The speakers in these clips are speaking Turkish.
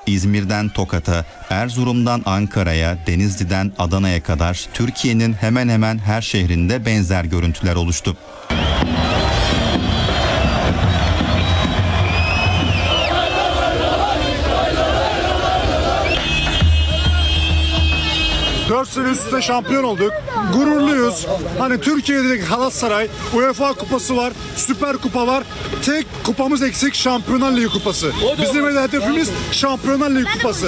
İzmir'den Tokat'a, Erzurum'dan Ankara'ya, Denizli'den Adana'ya kadar Türkiye'nin hemen hemen her şehrinde benzer görüntüler oluştu. Dört sene üst üste şampiyon olduk. Gururluyuz. Hani Türkiye'deki Galatasaray, UEFA kupası var, Süper Kupa var. Tek kupamız eksik, Şampiyonlar Ligi kupası. Bizim hedefimiz Şampiyonlar Ligi kupası.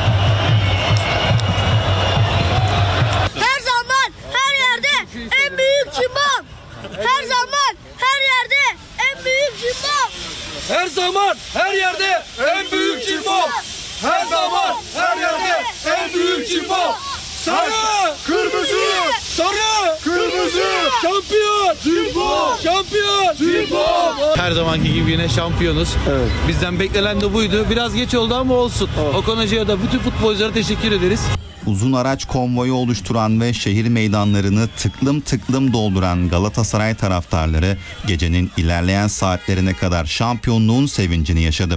Her zaman, her yerde en büyük cimbom. Her zaman, her yerde en büyük cimbom. Her zaman, her yerde en büyük cimbom. Her zaman, her yerde en büyük cimbom. Sarı, Kırmızı, sarı, kırmızı, şampiyon, cimbom, şampiyon, cimbom. Her zamanki gibi yine şampiyonuz. Evet. Bizden beklenen de buydu. Biraz geç oldu ama olsun. Okan Hoca'ya da bütün futbolculara teşekkür ederiz. Uzun araç konvoyu oluşturan ve şehir meydanlarını tıklım tıklım dolduran Galatasaray taraftarları gecenin ilerleyen saatlerine kadar şampiyonluğun sevincini yaşadı.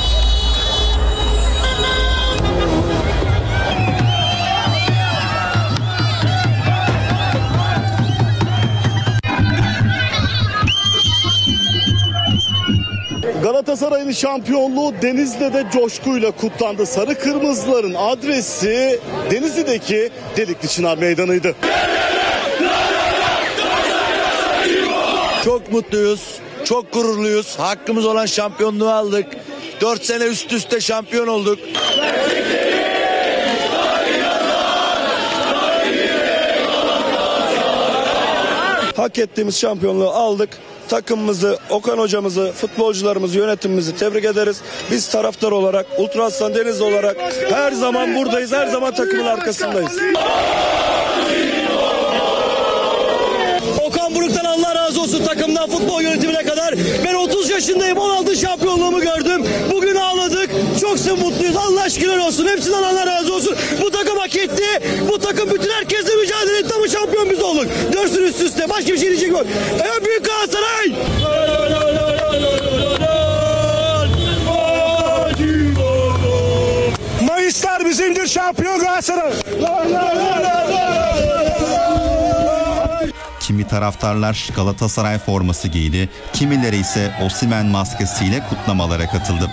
Galatasaray'ın şampiyonluğu Denizli'de de coşkuyla kutlandı. Sarı Kırmızıların adresi Denizli'deki Delikli Çınar Meydanı'ydı. Çok mutluyuz, çok gururluyuz. Hakkımız olan şampiyonluğu aldık. 4 sene üst üste şampiyon olduk. Hak ettiğimiz şampiyonluğu aldık. Takımımızı, Okan hocamızı, futbolcularımızı, yönetimimizi tebrik ederiz. Biz taraftar olarak, Ultra Aslan Denizli olarak her zaman buradayız, her zaman takımın arkasındayız. Okan Buruk'tan Allah razı olsun, takımdan futbol yönetimine kadar. Ben 30 yaşındayım, 16 şampiyonluğumu gördüm. Bugün ağladık, çok mutluyuz. Allah şükürler olsun, hepsinden Allah razı olsun. Bu takım hak etti, bu takım bütün herkesle mücadele etti ama şampiyon biz olduk. 4 sene üst üste, başka bir şey diyecek yok. En büyük Galatasaray! Mayıslar bizimdir, şampiyon Galatasaray. Kimi taraftarlar Galatasaray forması giydi, kimileri ise Osimhen maskesiyle kutlamalara katıldı.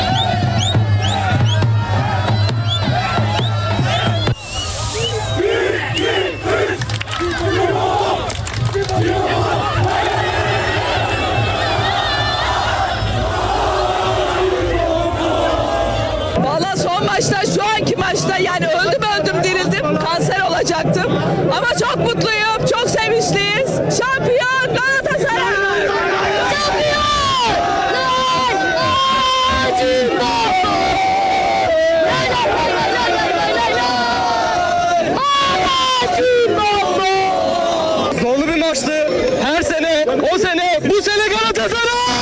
Valla son maçta, şu anki maçta yani öldüm dirildim, kanser olacaktım. Ama çok mutluyum, çok sevinçliyiz. Şampiyon Galatasaray! Şampiyon! Zorlu bir maçtı. Her sene, o sene, bu sene Galatasaray!